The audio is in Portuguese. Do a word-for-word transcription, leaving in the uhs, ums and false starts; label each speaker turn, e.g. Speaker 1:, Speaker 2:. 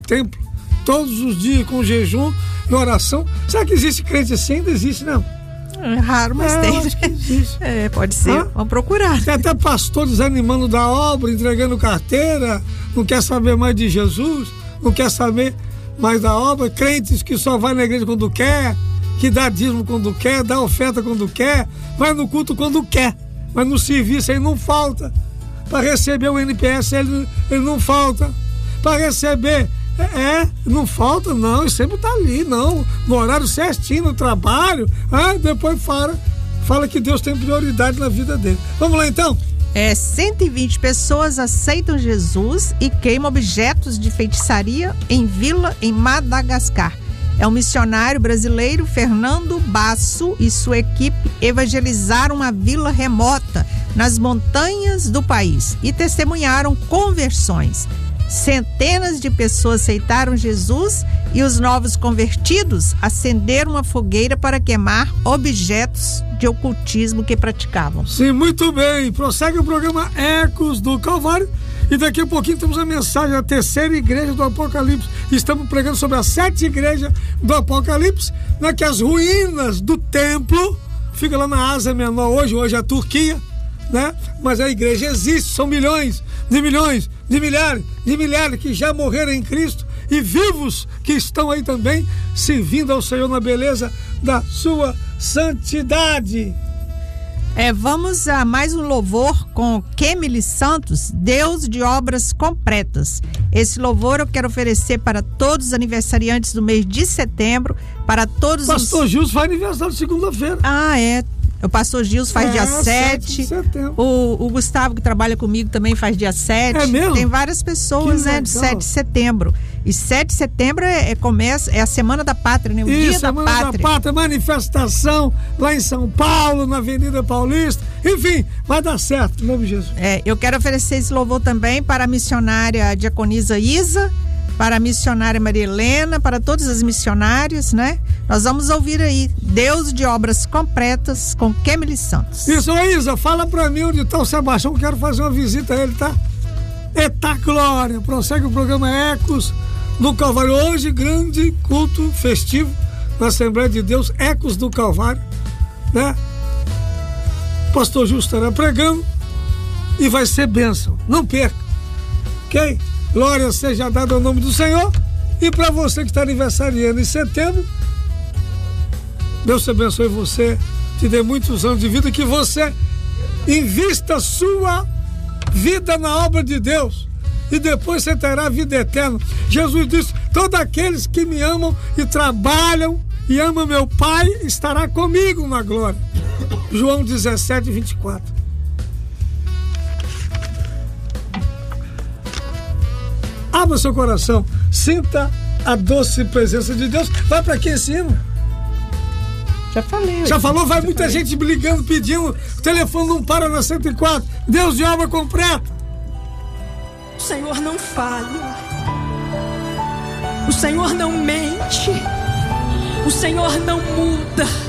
Speaker 1: templo, todos os dias com jejum e oração. Será que existe crente assim? Ainda existe, não?
Speaker 2: É raro, mas
Speaker 1: é,
Speaker 2: tem.
Speaker 1: Acho que existe.
Speaker 2: É, pode ser. Hã? Vamos procurar.
Speaker 1: Tem até pastor desanimando da obra, entregando carteira, não quer saber mais de Jesus, não quer saber mais da obra. Crentes que só vai na igreja quando quer, que dá dízimo quando quer, dá oferta quando quer, vai no culto quando quer, mas no serviço ele não falta. Para receber o N P S ele, ele não falta. Para receber, é, é, não falta não, ele sempre está ali, não, no horário certinho, no trabalho, ah, depois fala, fala que Deus tem prioridade na vida dele. Vamos lá então?
Speaker 2: É, cento e vinte pessoas aceitam Jesus e queimam objetos de feitiçaria em vila em Madagascar. É o missionário brasileiro Fernando Basso e sua equipe evangelizaram uma vila remota nas montanhas do país e testemunharam conversões. Centenas de pessoas aceitaram Jesus e os novos convertidos acenderam uma fogueira para queimar objetos de ocultismo que praticavam.
Speaker 1: Sim, muito bem. Prossegue o programa Ecos do Calvário e daqui a pouquinho temos a mensagem da terceira igreja do Apocalipse. Estamos pregando sobre as sete igrejas do Apocalipse, né, que as ruínas do templo ficam lá na Ásia Menor hoje, hoje é a Turquia, né? Mas a igreja existe, são milhões de milhões, de milhares, de milhares que já morreram em Cristo e vivos que estão aí também servindo ao Senhor na beleza da sua santidade.
Speaker 2: É, vamos a mais um louvor com Kemily Santos, Deus de obras completas. Esse louvor eu quero oferecer para todos os aniversariantes do mês de setembro, para todos
Speaker 1: Pastor
Speaker 2: os...
Speaker 1: Pastor Gilson faz aniversário segunda-feira.
Speaker 2: Ah, é. O pastor Gilson faz é, dia sete. O, o Gustavo, que trabalha comigo, também faz dia sete.
Speaker 1: É mesmo?
Speaker 2: Tem várias pessoas, que né? De sete de setembro. E sete de setembro é, é, começa, é a Semana da Pátria, né? O
Speaker 1: Isso,
Speaker 2: Dia da
Speaker 1: Semana
Speaker 2: Pátria.
Speaker 1: da Pátria, manifestação lá em São Paulo, na Avenida Paulista. Enfim, vai dar certo, em nome de Jesus.
Speaker 2: É, eu quero oferecer esse louvor também para a missionária diaconisa Isa, para a missionária Maria Helena, para todas as missionárias, né? Nós vamos ouvir aí Deus de Obras Completas com Kemily Santos.
Speaker 1: Isso, Isa, fala pra mim onde tá o Sebastião, quero fazer uma visita a ele, tá? Eita glória, prossegue o programa Ecos do Calvário. Hoje, grande culto festivo na Assembleia de Deus, Ecos do Calvário, né? Pastor Justo estará pregando e vai ser bênção, não perca, ok? Glória seja dada ao nome do Senhor. E para você que está aniversariando em setembro, Deus te abençoe você, te dê muitos anos de vida, que você invista sua vida na obra de Deus e depois você terá vida eterna. Jesus disse: todos aqueles que me amam e trabalham e amam meu Pai estará comigo na glória. João dezessete, vinte e quatro. Abra seu coração, sinta a doce presença de Deus. Vai para quem esse hino?
Speaker 2: Já falei.
Speaker 1: Já falou? Vai muita falei. Gente ligando, pedindo. O telefone não para na cento e quatro. Deus de obra completa.
Speaker 3: O Senhor não falha. O Senhor não mente. O Senhor não muda.